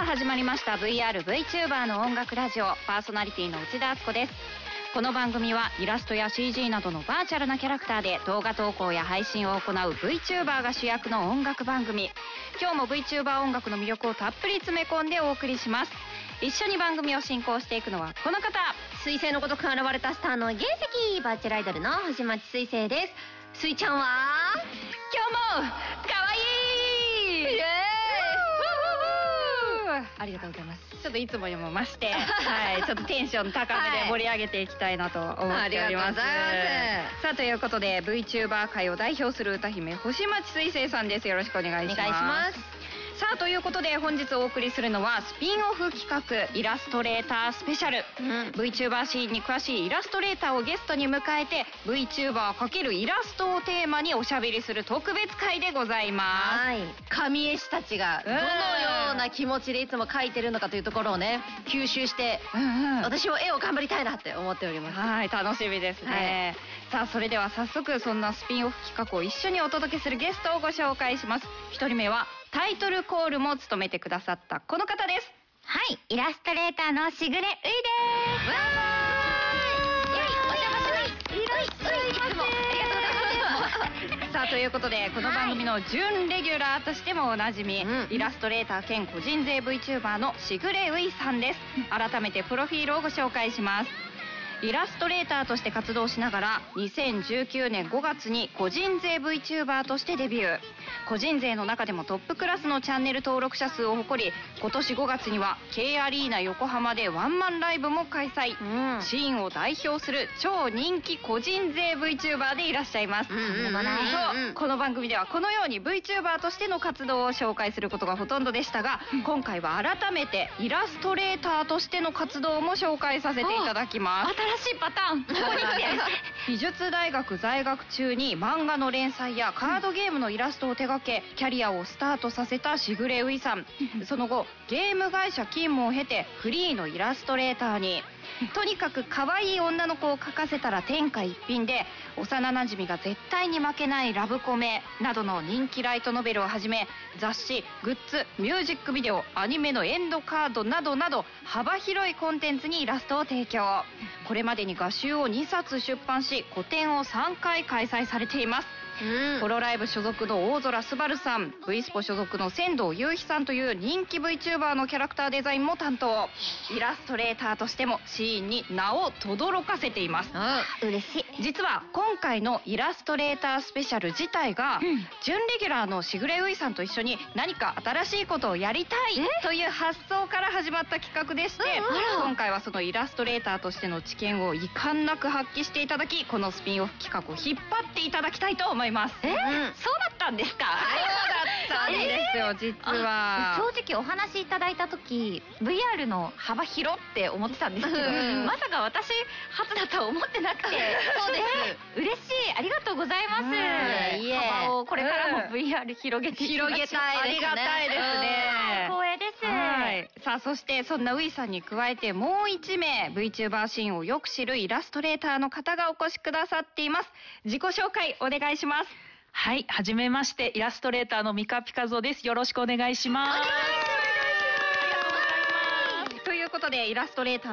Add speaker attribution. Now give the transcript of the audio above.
Speaker 1: 始まりました VR-VTuber の音楽ラジオ、パーソナリティの内田敦子です。この番組はイラストや CG などのバーチャルなキャラクターで動画投稿や配信を行う VTuber が主役の音楽番組。今日も VTuber 音楽の魅力をたっぷり詰め込んでお送りします。一緒に番組を進行していくのはこの方、
Speaker 2: 水星のごとく現れたスターの原石、バーチャルアイドルの星町水星です。水ちゃんは
Speaker 1: 今日もかわいい、イエーイ、ありがとうございます。ちょっといつもよりも増して、はい、ちょっとテンション高めで盛り上げていきたいなと思っております。
Speaker 2: ありがとうございます。
Speaker 1: さあ、ということで VTuber 界を代表する歌姫星町水星さんです。よろしくお願いします。
Speaker 2: お願いします。
Speaker 1: さあ、ということで本日お送りするのはスピンオフ企画イラストレータースペシャル、VTuber シーンに詳しいイラストレーターをゲストに迎えて VTuber× イラストをテーマにおしゃべりする特別会でございます。
Speaker 2: はい、神絵師たちがどのような気持ちでいつも描いてるのかというところをね、吸収して、私も絵を頑張りたいなって思っております。
Speaker 1: はい、楽しみですね。さあ、それでは早速そんなスピンオフ企画を一緒にお届けするゲストをご紹介します。一人目はタイトルコールも務めてくださったこの方です。
Speaker 3: はい、イラストレーターのしぐれういです。
Speaker 2: わーい、お邪魔します。いらっしゃいませ。ありがとうございます。
Speaker 1: さあ、ということでこの番組の準レギュラーとしてもおなじみ、イラストレーター兼個人税 VTuber のしぐれういさんです。改めてプロフィールをご紹介します。イラストレーターとして活動しながら2019年5月に個人税 VTuber としてデビュー。個人税の中でもトップクラスのチャンネル登録者数を誇り、今年5月には K アリーナ横浜でワンマンライブも開催、シーンを代表する超人気個人税 VTuber でいらっしゃいます。この番組ではこのように VTuber としての活動を紹介することがほとんどでしたが、今回は改めてイラストレーターとしての活動も紹介させていただきます。
Speaker 3: 新しいパターン、ここに来て
Speaker 1: 美術大学在学中に漫画の連載やカードゲームのイラストを手掛け、キャリアをスタートさせたしぐれういさん。その後ゲーム会社勤務を経てフリーのイラストレーターに。とにかく可愛い女の子を描かせたら天下一品で、幼なじみが絶対に負けないラブコメなどの人気ライトノベルをはじめ、雑誌、グッズ、ミュージックビデオ、アニメのエンドカードなどなど幅広いコンテンツにイラストを提供。これまでに画集を2冊出版し、個展を3回開催されています。ホロライブ所属の大空すばるさん、V スポ所属の仙道雄飛さんという人気 VTuber のキャラクターデザインも担当。イラストレーターとしてもシーンに名を轟かせています。
Speaker 3: 嬉しい。
Speaker 1: 実は今回のイラストレータースペシャル自体が、準レギュラーのしぐれういさんと一緒に何か新しいことをやりたいという発想から始まった企画でして、今回はそのイラストレーターとしての知見を遺憾なく発揮していただき、このスピンオフ企画を引っ張っていただきたいと思います。
Speaker 3: そうだったんですか？
Speaker 1: そうだったんですよ、実は。
Speaker 3: 正直お話しいただいた時 VR の幅広って思ってたんですけど、まさか私初だとは思ってなくて。
Speaker 2: そうです。
Speaker 3: 嬉しい、ありがとうございます。幅をこれからも VR 広げていきましょう。
Speaker 2: 広げたいですね。
Speaker 1: ありがたいですね。
Speaker 3: 光栄です。
Speaker 1: はい。さあ、そしてそんなういさんに加えてもう1名 VTuber シーンをよく知るイラストレーターの方がお越しくださっています。自己紹介お願いします。
Speaker 4: はい、はじめまして、イラストレーターのミカピカゾです。よろしくお願いします。
Speaker 1: ということでイラストレーター